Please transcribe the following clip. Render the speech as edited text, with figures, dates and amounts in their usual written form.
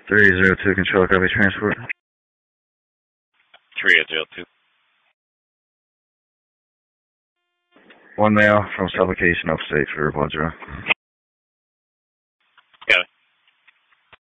302 Control, copy transport. 3802. One male from Supplication upstate for 10.